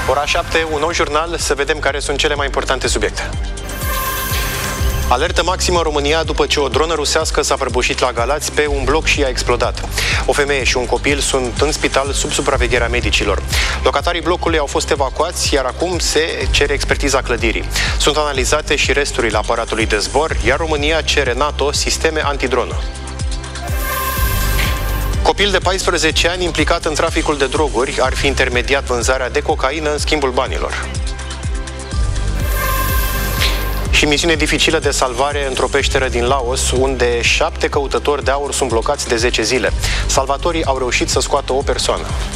Ora 7, un nou jurnal, să vedem care sunt cele mai importante subiecte. Alertă maximă în România după ce o dronă rusească s-a prăbușit la Galați pe un bloc și a explodat. O femeie și un copil sunt în spital sub supravegherea medicilor. Locatarii blocului au fost evacuați, iar acum se cere expertiza clădirii. Sunt analizate și resturile aparatului de zbor, iar România cere NATO sisteme antidronă. Copil de 14 ani implicat în traficul de droguri ar fi intermediat vânzarea de cocaină în schimbul banilor. Și misiune dificilă de salvare într-o peșteră din Laos, unde 7 căutători de aur sunt blocați de 10 zile. Salvatorii au reușit să scoată o persoană.